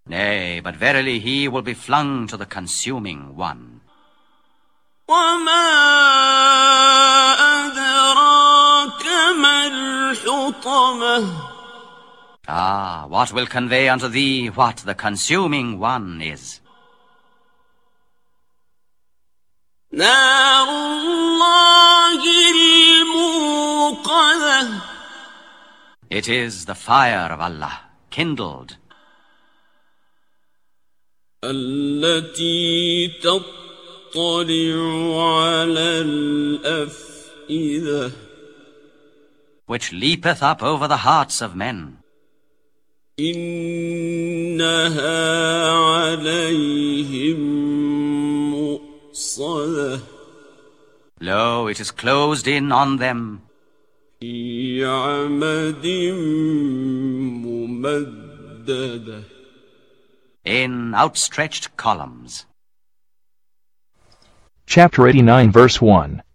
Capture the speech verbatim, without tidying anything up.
Nay, but verily he will be flung to the consuming one. وَمَا أَدْرَاكَ مَا الْحُطَمَةُ Ah, what will convey unto thee what the consuming one is? نَارُ اللَّهِ الْمُوقَدَةُ It is the fire of Allah, kindled. التي تطلع على الأفئدة Which leapeth up over the hearts of men. إنها عليهم مؤصدة Lo, it is closed in on them. في عمد ممددة In outstretched columns. Chapter eighty-nine, verse one.